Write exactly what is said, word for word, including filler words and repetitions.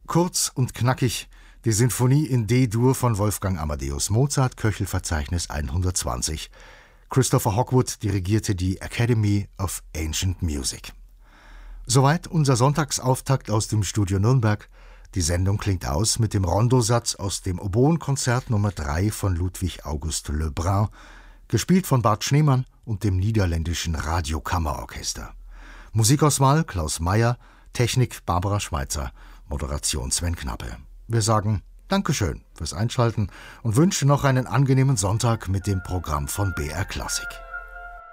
Kurz und knackig die Sinfonie in D-Dur von Wolfgang Amadeus Mozart, Köchelverzeichnis hundertzwanzig. Christopher Hogwood dirigierte die Academy of Ancient Music. Soweit unser Sonntagsauftakt aus dem Studio Nürnberg. Die Sendung klingt aus mit dem Rondosatz aus dem Oboenkonzert Nummer drei von Ludwig August Lebrun, gespielt von Bart Schneemann und dem Niederländischen Radiokammerorchester. Musikauswahl Klaus Meyer, Technik Barbara Schweitzer, Moderation Sven Knappe. Wir sagen Dankeschön fürs Einschalten und wünschen noch einen angenehmen Sonntag mit dem Programm von B R Klassik.